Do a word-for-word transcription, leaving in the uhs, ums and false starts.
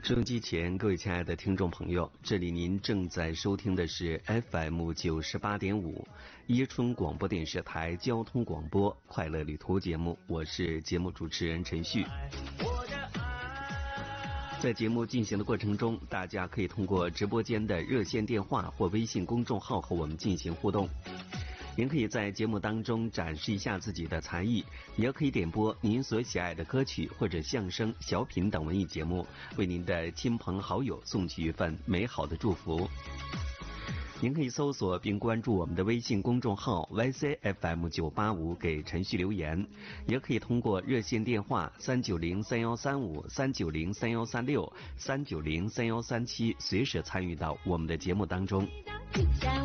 收音机前，各位亲爱的听众朋友，这里您正在收听的是 F M 九十八点五椰春广播电视台交通广播快乐旅途节目，我是节目主持人陈旭。在节目进行的过程中，大家可以通过直播间的热线电话或微信公众号和我们进行互动。您可以在节目当中展示一下自己的才艺，也可以点播您所喜爱的歌曲或者相声、小品等文艺节目，为您的亲朋好友送去一份美好的祝福。您可以搜索并关注我们的微信公众号 Y C F M 九八五 给陈旭留言，也可以通过热线电话三九零三幺三五、三九零三幺三六、三九零三幺三七随时参与到我们的节目当中。